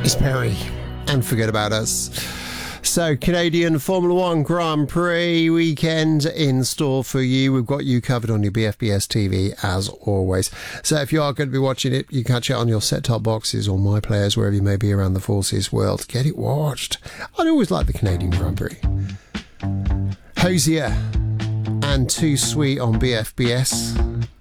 Perry and Forget About Us. So, Canadian Formula One Grand Prix weekend in store for you. We've got you covered on your BFBS TV as always. So, if you are going to be watching it, you can catch it on your set-top boxes or My Players, wherever you may be around the Forces world. Get it watched. I always like the Canadian Grand Prix. Hosier and Too Sweet on BFBS.